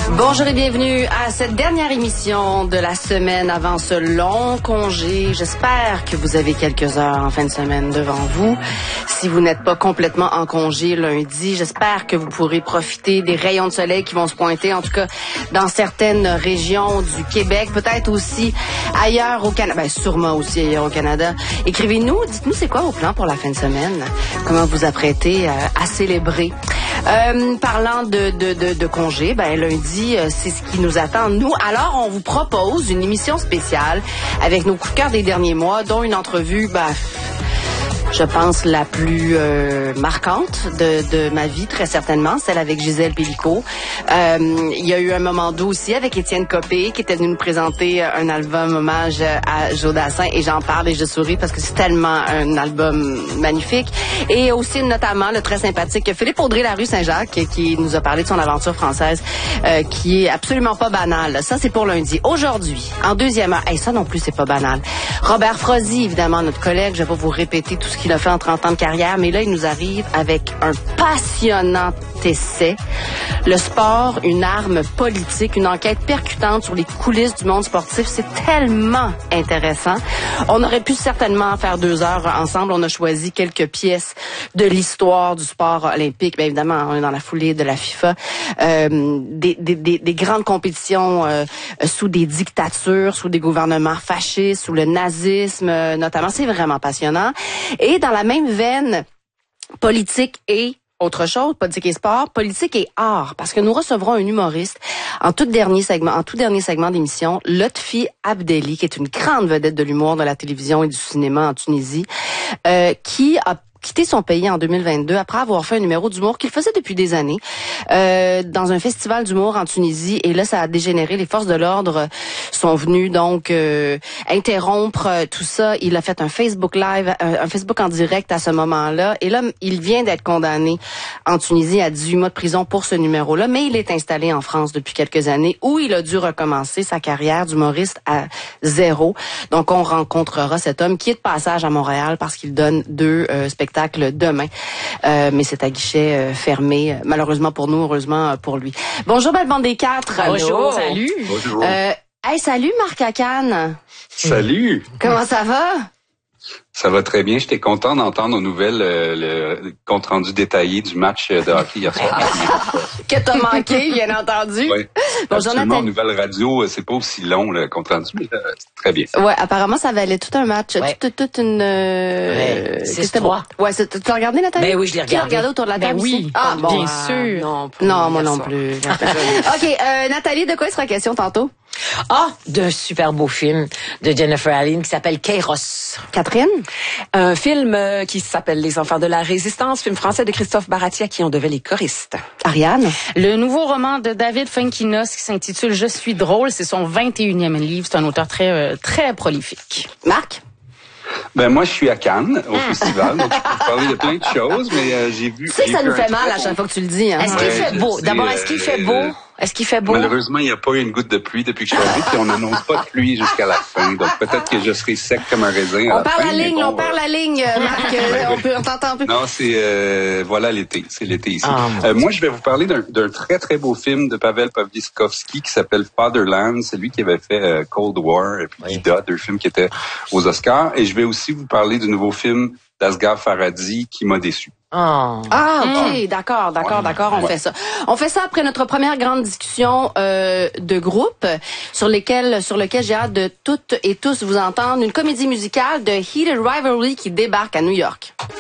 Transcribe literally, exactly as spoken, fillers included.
Bonjour et bienvenue à cette dernière émission de la semaine avant ce long congé. J'espère que vous avez quelques heures en fin de semaine devant vous. Si vous n'êtes pas complètement en congé lundi, j'espère que vous pourrez profiter des rayons de soleil qui vont se pointer, en tout cas dans certaines régions du Québec, peut-être aussi ailleurs au Canada, ben sûrement aussi ailleurs au Canada. Écrivez-nous, dites-nous c'est quoi vos plans pour la fin de semaine, comment vous apprêtez à, à célébrer. Euh, parlant de, de, de, de congé, ben lundi, euh, c'est ce qui nous attend, nous. Alors, on vous propose une émission spéciale avec nos coups de cœur des derniers mois, dont une entrevue, ben, je pense, la plus euh, marquante de, de ma vie, très certainement, celle avec Gisèle Pélicaud. Euh, il y a eu un moment doux aussi avec Étienne Copé, qui était venu nous présenter un album hommage à Joe Dassin, et j'en parle et je souris parce que c'est tellement un album magnifique. Et aussi, notamment, le très sympathique Philippe Audrey-Larue Saint-Jacques, qui nous a parlé de son aventure française, euh, qui est absolument pas banale. Ça, c'est pour lundi. Aujourd'hui, en deuxième heure, hey, ça non plus, c'est pas banal. Robert Frozy, évidemment, notre collègue, je vais pas vous répéter tout ce qu'il a fait en trente ans de carrière, mais là, il nous arrive avec un passionnant essai. Le sport, une arme politique, une enquête percutante sur les coulisses du monde sportif, c'est tellement intéressant. On aurait pu certainement faire deux heures ensemble. On a choisi quelques pièces de l'histoire du sport olympique. Bien évidemment, on est dans la foulée de la FIFA. Euh, des, des, des, des grandes compétitions euh, sous des dictatures, sous des gouvernements fascistes, sous le nazisme, euh, notamment. C'est vraiment passionnant. Et dans la même veine, politique et autre chose, politique et sport, politique et art, parce que nous recevrons un humoriste en tout dernier segment, en tout dernier segment d'émission, Lotfi Abdelli, qui est une grande vedette de l'humour, de la télévision et du cinéma en Tunisie, euh, qui a quitté son pays en deux mille vingt-deux après avoir fait un numéro d'humour qu'il faisait depuis des années euh, dans un festival d'humour en Tunisie, et là ça a dégénéré. Les forces de l'ordre sont venues donc euh, interrompre euh, tout ça. Il a fait un Facebook live, un, un Facebook en direct à ce moment-là, et là il vient d'être condamné en Tunisie à dix-huit mois de prison pour ce numéro-là, mais il est installé en France depuis quelques années où il a dû recommencer sa carrière d'humoriste à zéro. Donc on rencontrera cet homme qui est de passage à Montréal parce qu'il donne deux euh, spectacles demain, euh, mais c'est à guichet euh, fermé, malheureusement pour nous, heureusement pour lui. Bonjour, belle bande des quatre. Bonjour, salut. Bonjour. Euh, hey, salut Marc Acane. Salut. Comment ça va? Ça va très bien. J'étais content d'entendre aux nouvelles euh, le compte rendu détaillé du match de hockey hier soir. Que t'as manqué, bien entendu. Oui. Bonjour Absolument, Nathalie. nouvelle radio, c'est pas aussi long le compte rendu, mais euh, c'est très bien. Ouais, apparemment ça valait tout un match, Ouais. toute, toute une. Euh, Ouais, que six c'était trois. bon. Ouais, c'est- tu l'as regardé Nathalie? Ben oui, je l'ai Qui l'a regardé. regardé autour de la Ben table oui, ici? Ah bon. bien ah, sûr. Non, non moi non plus. Ok, euh, Nathalie, de quoi il sera question tantôt? Ah, d'un super beau film de Jennifer Allen qui s'appelle Kairos. Catherine? Un film euh, qui s'appelle Les Enfants de la Résistance, film français de Christophe Baratier à qui on devait les choristes. Ariane? Le nouveau roman de David Fuenquinos qui s'intitule Je suis drôle, c'est son vingt et unième livre. C'est un auteur très euh, très prolifique. Marc? Ben moi, je suis à Cannes, au festival, donc je peux vous parler de plein de choses, mais euh, j'ai vu... Tu sais que j'ai ça vu nous un fait très mal à bon- chaque fois que tu le dis, hein? Est-ce qu'il Ouais, fait je beau? sais, D'abord, est-ce qu'il fait euh, beau? Est-ce qu'il fait beau? Malheureusement, il n'y a pas eu une goutte de pluie depuis que je suis arrivé, puis on n'annonce pas de pluie jusqu'à la fin. Donc peut-être que je serai sec comme un raisin à On la perd fin. la mais ligne, bon, on perd euh, la ligne, euh, Marc. euh, on peut, on t'entend plus. Non, c'est euh, voilà l'été, c'est l'été ici. Ah, mon euh, moi, je vais vous parler d'un, d'un très très beau film de Pavel Pawlikowski qui s'appelle Fatherland. C'est lui qui avait fait euh, Cold War et puis Oui. Ida, deux films qui étaient aux Oscars. Et je vais aussi vous parler du nouveau film d'Asghar Farhadi qui m'a déçu. Oh. Ah, ok, d'accord, d'accord, Ouais. d'accord, on Ouais. fait ça. On fait ça après notre première grande discussion euh, de groupe sur lesquelles, sur lequel j'ai hâte de toutes et tous vous entendre. Une comédie musicale de Heated Rivalry qui débarque à New York.